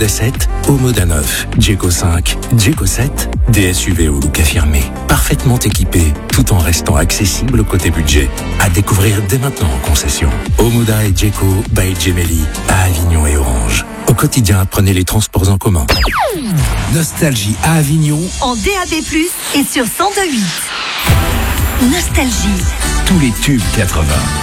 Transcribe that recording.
D7, Omoda 9, Djeco 5, Djeco 7, des SUV au look affirmé, parfaitement équipés, tout en restant accessible côté budget. À découvrir dès maintenant en concession. Omoda et Djeco by Gemelli à Avignon et Orange. Au quotidien, prenez les transports en commun. Nostalgie à Avignon. En DAB+, et sur 102.8. Nostalgie. Tous les tubes 80.